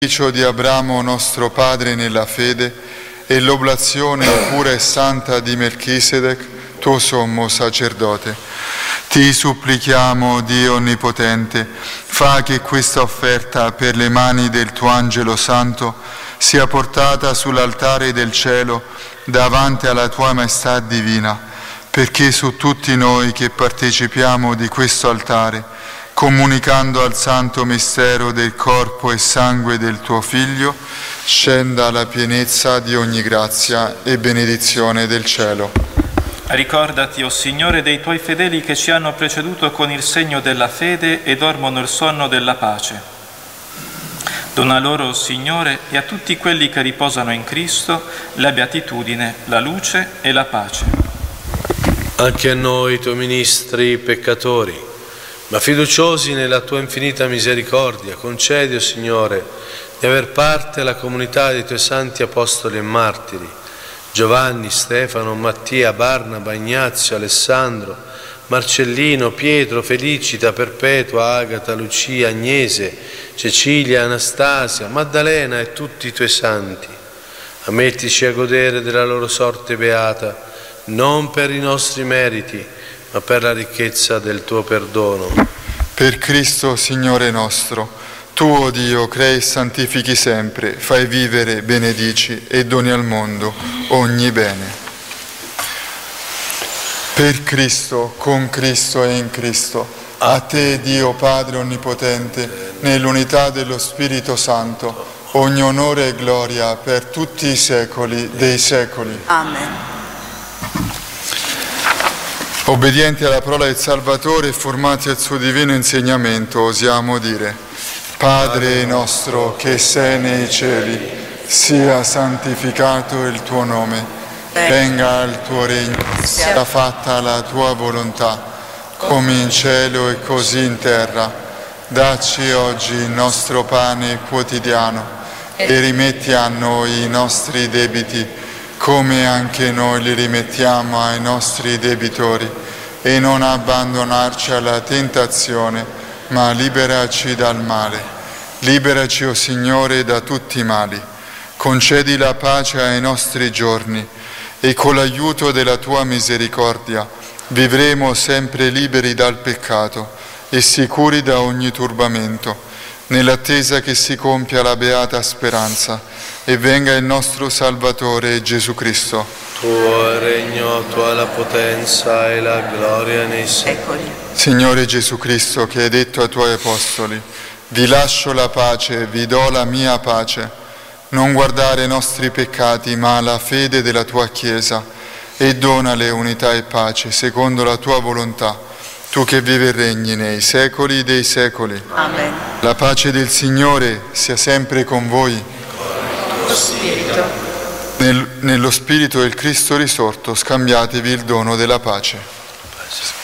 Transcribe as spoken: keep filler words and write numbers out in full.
Di Abramo nostro padre nella fede e l'oblazione pura e santa di Melchisedec, tuo sommo sacerdote. Ti supplichiamo, Dio Onnipotente, fa che questa offerta per le mani del tuo angelo santo sia portata sull'altare del cielo davanti alla tua maestà divina, perché su tutti noi che partecipiamo di questo altare, comunicando al santo mistero del corpo e sangue del tuo Figlio, scenda la pienezza di ogni grazia e benedizione del cielo. Ricordati, o Signore, dei tuoi fedeli che ci hanno preceduto con il segno della fede e dormono il sonno della pace. Dona loro, o Signore, e a tutti quelli che riposano in Cristo, la beatitudine, la luce e la pace. Anche a noi, tuoi ministri peccatori, ma fiduciosi nella tua infinita misericordia, concedi, o Signore, di aver parte alla comunità dei tuoi santi apostoli e martiri, Giovanni, Stefano, Mattia, Barnaba, Ignazio, Alessandro, Marcellino, Pietro, Felicita, Perpetua, Agata, Lucia, Agnese, Cecilia, Anastasia, Maddalena e tutti i tuoi santi. Ammettici a godere della loro sorte beata, non per i nostri meriti, ma per la ricchezza del tuo perdono. Per Cristo, Signore nostro, tu, o Dio, crei e santifichi sempre, fai vivere, benedici e doni al mondo ogni bene. Per Cristo, con Cristo e in Cristo, a te, Dio Padre Onnipotente, nell'unità dello Spirito Santo, ogni onore e gloria per tutti i secoli dei secoli. Amen. Obbedienti alla parola del Salvatore e formati al suo divino insegnamento, osiamo dire: Padre nostro che sei nei cieli, sia santificato il tuo nome, venga il tuo regno, sia fatta la tua volontà, come in cielo e così in terra. Dacci oggi il nostro pane quotidiano e rimetti a noi i nostri debiti, come anche noi li rimettiamo ai nostri debitori, e non abbandonarci alla tentazione, ma liberaci dal male. Liberaci, o Signore, da tutti i mali. Concedi la pace ai nostri giorni e con l'aiuto della tua misericordia vivremo sempre liberi dal peccato e sicuri da ogni turbamento, nell'attesa che si compia la beata speranza e venga il nostro Salvatore Gesù Cristo. Tuo è il regno, tua è la potenza e la gloria nei secoli. Signore Gesù Cristo, che hai detto ai tuoi apostoli: vi lascio la pace, vi do la mia pace, non guardare i nostri peccati, ma la fede della tua Chiesa, e donale unità e pace secondo la tua volontà, tu che vivi e regni nei secoli dei secoli. Amen. La pace del Signore sia sempre con voi. Lo Spirito. Nel, nello Spirito del Cristo risorto scambiatevi il dono della pace.